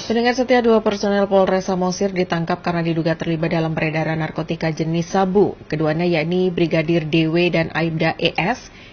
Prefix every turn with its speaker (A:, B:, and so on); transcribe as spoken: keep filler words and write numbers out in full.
A: Pendengar setia, dua personel Polres Samosir ditangkap karena diduga terlibat dalam peredaran narkotika jenis sabu. Keduanya yakni Brigadir D W dan Aibda E S